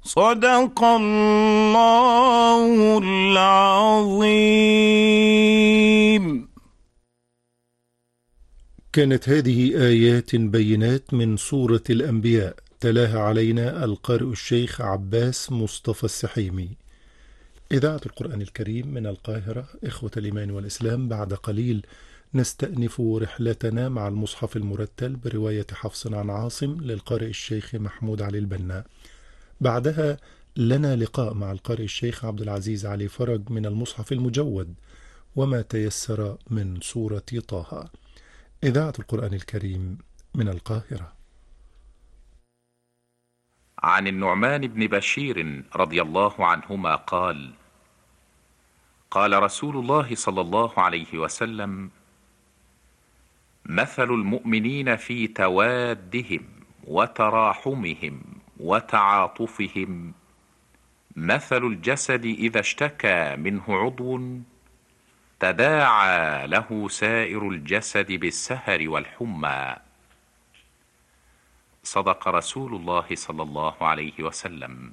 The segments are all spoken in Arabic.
صدق الله العظيم. كانت هذه آيات بينات من سورة الأنبياء، تلاها علينا القارئ الشيخ عباس مصطفى السحيمي. إذاعة القرآن الكريم من القاهرة. إخوة الإيمان والإسلام، بعد قليل نستأنف رحلتنا مع المصحف المرتل برواية حفص عن عاصم للقارئ الشيخ محمود علي البنا. بعدها لنا لقاء مع القارئ الشيخ عبد العزيز علي فرج من المصحف المجود وما تيسر من سورة طه. إذاعة القرآن الكريم من القاهرة. عن النعمان بن بشير رضي الله عنهما قال: قال رسول الله صلى الله عليه وسلم: مثل المؤمنين في توادهم وتراحمهم وتعاطفهم مثل الجسد إذا اشتكى منه عضو تداعى له سائر الجسد بالسهر والحمى. صدق رسول الله صلى الله عليه وسلم.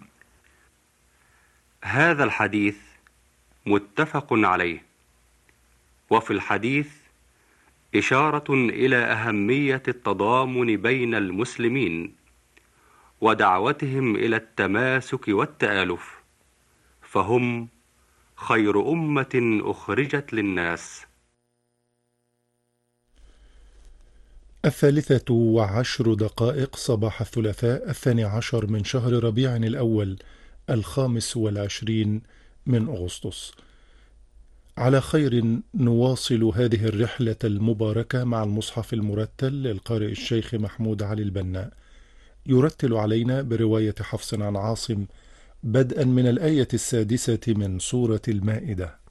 هذا الحديث متفق عليه، وفي الحديث إشارة إلى أهمية التضامن بين المسلمين ودعوتهم إلى التماسك والتآلف، فهم خير أمة أخرجت للناس. 13:10 صباح الثلاثاء 12 من شهر ربيع الأول 25 من أغسطس. على خير نواصل هذه الرحلة المباركة مع المصحف المرتل للقارئ الشيخ محمود علي البنا. يرتل علينا برواية حفص عن عاصم بدءا من الآية 6 من سورة المائدة.